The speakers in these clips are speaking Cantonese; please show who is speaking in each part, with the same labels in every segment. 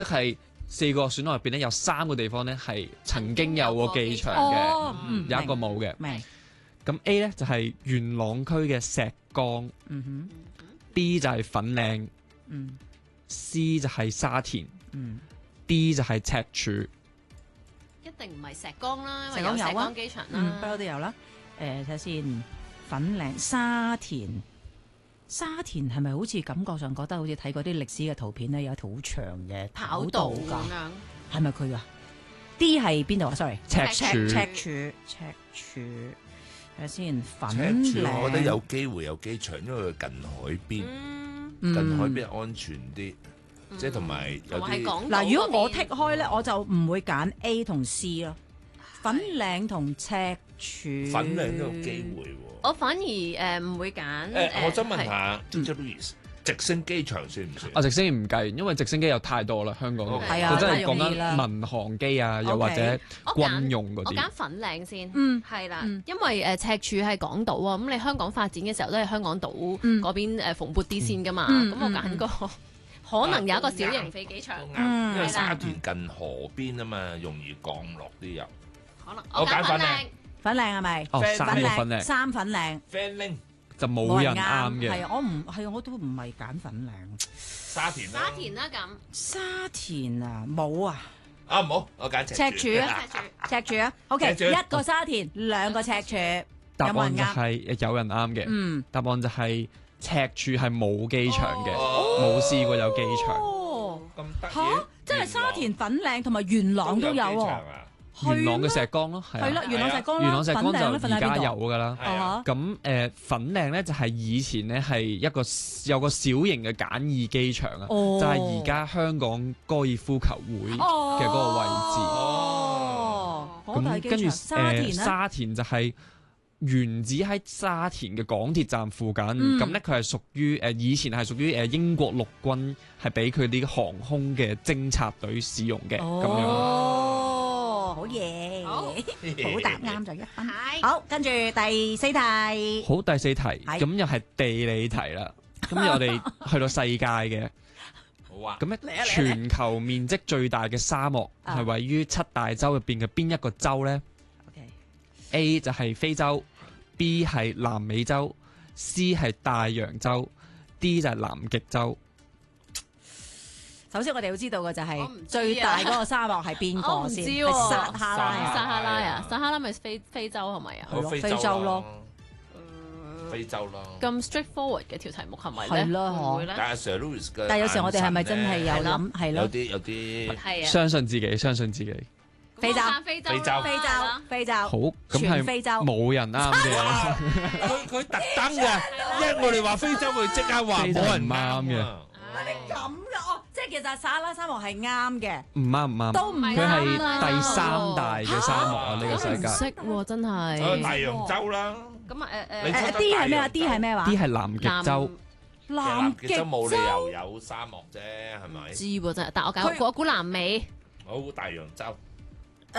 Speaker 1: 係4個選項入邊咧，有3個地方咧係曾經有過機場嘅，有一個冇嘅。
Speaker 2: 明。
Speaker 1: 咁 A 咧就係元朗區嘅石崗，B 就係粉嶺，C 就係沙田，D 就係赤柱。
Speaker 3: 一定唔係石崗啦，因為
Speaker 2: 石崗有啊
Speaker 3: 石崗機場啦，
Speaker 2: 不嬲都有啦。睇下先，粉嶺、沙田係咪好似感覺上覺得好似睇過啲歷史嘅圖片咧，有一條好長嘅
Speaker 3: 跑道
Speaker 2: 㗎，
Speaker 3: 咁樣。
Speaker 2: 係咪佢啊？D 係邊度啊？sorry，
Speaker 1: 赤柱。
Speaker 2: 睇下先，粉
Speaker 4: 赤柱我覺得
Speaker 2: 嶺
Speaker 4: 有機會有機場，因為佢近海邊，
Speaker 2: 嗯
Speaker 4: 近海邊安全啲，即係同埋有啲。
Speaker 2: 嗱，如果我剔開咧，我就唔會揀 A 同 C 咯。粉嶺同赤柱，
Speaker 4: 粉嶺都有機會喎。
Speaker 3: 我反而唔會揀。
Speaker 4: 我想問下 Louis，直升機場算唔算？
Speaker 1: 直升機唔計，因為直升機有太多啦，香港度
Speaker 2: 係啊
Speaker 1: 就真係講
Speaker 2: 太容易啦
Speaker 1: 緊民航機啊，又或者軍用嗰
Speaker 3: 我
Speaker 1: 啲。
Speaker 3: 揀粉嶺先，係啦，
Speaker 2: 嗯
Speaker 3: 因為赤柱係港島啊，咁你香港發展嘅時候都係香港島嗰邊蓬勃啲先噶嘛，咁我揀個可能有一個小型飛機場，
Speaker 4: 因為沙田近河邊啊嘛，容易降落啲油。
Speaker 3: 可能
Speaker 4: 我揀粉嶺。
Speaker 2: 粉嶺係咪？
Speaker 1: 哦，3個粉嶺
Speaker 2: 三粉嶺，
Speaker 1: 就冇人啱嘅。
Speaker 2: 係我都唔係揀粉嶺。
Speaker 4: 沙田啦。
Speaker 3: 沙田啦咁。
Speaker 2: 沙田啊，冇啊。
Speaker 4: 唔好，我揀
Speaker 2: 赤柱啊，赤柱啊。OK，一個沙田，2個赤柱，
Speaker 1: 答案就
Speaker 2: 有冇人啱？
Speaker 1: 係有人啱嘅。答案就係赤柱係冇機場嘅，
Speaker 4: 哦
Speaker 1: 冇試過有機場。
Speaker 2: 哦，
Speaker 4: 咁得意。
Speaker 2: 嚇，即係沙田、粉嶺同埋元朗都有喎。
Speaker 1: 元朗嘅石崗咯，
Speaker 2: 係咯，元朗石崗啦，
Speaker 1: 元朗石崗
Speaker 2: 粉嶺咧
Speaker 1: 就而家有㗎啦。
Speaker 4: 係啊
Speaker 1: 咁粉嶺咧就係以前咧係有個小型嘅簡易機場啊，就係而家香港高爾夫球會嘅嗰個位置。
Speaker 2: 哦，
Speaker 1: 咁跟住
Speaker 2: 沙田咧，
Speaker 1: 沙田就係原址喺沙田嘅港鐵站附近。咁咧佢係屬於以前係屬於英國陸軍係俾佢啲航空嘅偵察隊使用嘅咁樣。
Speaker 2: 好嘢，好答啱就1分。
Speaker 3: 係。
Speaker 2: 好，跟住第4題。
Speaker 1: 好，第4題，咁又係地理題啦。咁我哋去到世界嘅，
Speaker 4: 好啊。
Speaker 1: 咁咧全球面積最大嘅沙漠係位於7大洲入邊嘅邊一個洲呢？ A 就係非洲，B 係南美洲，C 係大洋洲，D 就係南極洲。
Speaker 2: 首先我哋要知道嘅就係
Speaker 3: 我唔知啊
Speaker 2: 最大嗰個沙漠係邊個先？
Speaker 3: 我唔知喎
Speaker 2: 係撒哈拉啊，
Speaker 3: 撒哈拉啊，撒哈拉咪非洲係咪啊？
Speaker 2: 係咯非洲咯。
Speaker 4: 非洲咯。
Speaker 3: 咁 straightforward 嘅條題目係咪咧？
Speaker 2: 係咯
Speaker 3: 會唔會咧？
Speaker 4: 但係 Sir Louis 嘅，
Speaker 2: 但係有時我哋係咪真係有諗？係咯，
Speaker 4: 有啲
Speaker 3: 係啊。
Speaker 1: 相信自己，相信自己。
Speaker 2: 非洲
Speaker 3: 非洲，
Speaker 2: 非洲，
Speaker 1: 好，咁
Speaker 2: 全非洲
Speaker 1: 係冇人啱嘅。
Speaker 4: 佢特登嘅，因為我哋話非洲，佢即刻話
Speaker 1: 非洲
Speaker 4: 冇人
Speaker 1: 唔啱嘅。
Speaker 2: 咁嘅哦，即係其實撒哈拉沙漠係啱嘅，
Speaker 1: 唔啱唔啱，
Speaker 2: 都唔啱
Speaker 1: 佢係
Speaker 2: 啊
Speaker 1: 第3大嘅沙漠啊！呢個世界
Speaker 3: 唔識喎，真係。
Speaker 4: 大洋洲啦。
Speaker 3: 咁啊
Speaker 2: D 係咩啊？D 係咩話
Speaker 1: ，D 係南極洲。
Speaker 2: 南極洲
Speaker 4: 冇理由有沙漠啫，係咪？
Speaker 3: 知喎真係，但我估南美。
Speaker 4: 好，大洋洲。你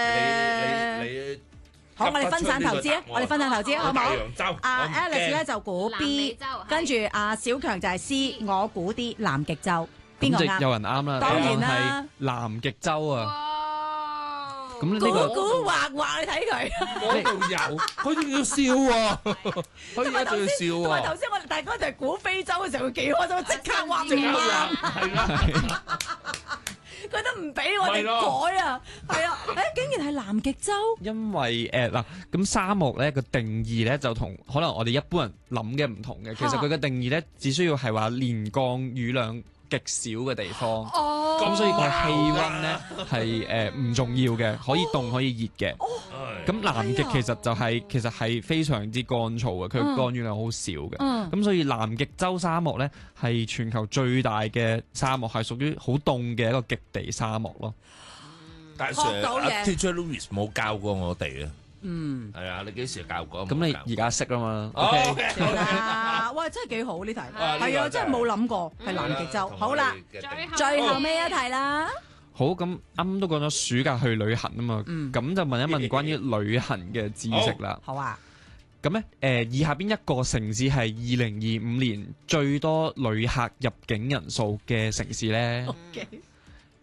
Speaker 2: 好，我哋分散投資啊！我哋分散投資啊，好唔好？
Speaker 4: 大洋洲。
Speaker 2: 阿 Alex 咧就估
Speaker 3: 南美
Speaker 2: B，
Speaker 3: 洲係
Speaker 2: 跟住阿小強就係 C，我估 D，南極洲。邊個啱？
Speaker 1: 咁就有人啱啦，
Speaker 2: 當然啦
Speaker 1: 答案係南極洲啊！咁呢
Speaker 2: 古
Speaker 1: 個
Speaker 2: 古惑惑，你睇佢。
Speaker 4: 嗰度有，佢仲要笑喎，佢而家仲要笑
Speaker 2: 同埋頭
Speaker 4: 喎。
Speaker 2: 先我哋大家就係估非洲嘅時候，佢幾開心，即刻畫
Speaker 4: 即刻
Speaker 2: 面
Speaker 4: 話係啦，
Speaker 2: 佢都唔俾我哋改啊！係啊，竟然係南極洲。
Speaker 1: 因為嗱，咁沙漠咧個定義咧就同可能我哋一般人諗嘅唔同嘅。其實佢嘅定義咧只需要係話連降雨量極少嘅地方，咁所以佢氣溫咧係唔重要嘅，可以凍可以熱嘅。咁南極其實係非常之乾燥嘅，佢降雨量好少嘅。咁所以南極洲沙漠咧係全球最大嘅沙漠，係屬於好凍嘅一個極地沙漠咯。
Speaker 4: 但係
Speaker 2: 學到
Speaker 4: Sir
Speaker 2: 嘢
Speaker 4: Teacher Louis 冇教過我哋啊。
Speaker 2: 嗯，
Speaker 4: 係啊，你幾時教過？
Speaker 1: 咁你而家識啦嘛
Speaker 4: 哦
Speaker 1: ？OK，
Speaker 4: ，OK。
Speaker 2: 啊，哇，真係幾好呢題，
Speaker 4: 哇呢個
Speaker 2: 係啊，
Speaker 4: 真係
Speaker 2: 真係冇諗過係南極洲。好啦，最後尾一題啦。
Speaker 1: 好，咁啱都講咗暑假去旅行啊嘛，咁就問一問關於旅行嘅知識啦。
Speaker 2: 好啊，
Speaker 1: 咁咧以下邊一個城市係2025年最多旅客入境人數嘅城市咧